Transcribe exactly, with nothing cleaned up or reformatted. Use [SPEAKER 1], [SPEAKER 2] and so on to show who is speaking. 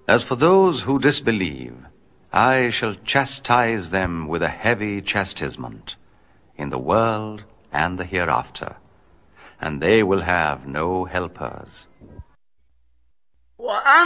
[SPEAKER 1] As for those who disbelieve, I shall chastise them with a heavy chastisement in the world and the hereafter, and they will have no helpers.